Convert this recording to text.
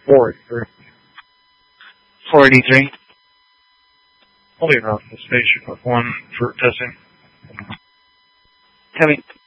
483. 483. I'll be around the station with one for testing. Copy.